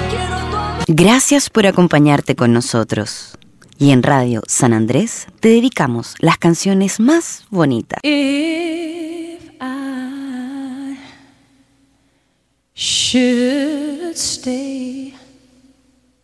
Gracias por acompañarte con nosotros. Y en Radio San Andrés te dedicamos las canciones más bonitas. If I should stay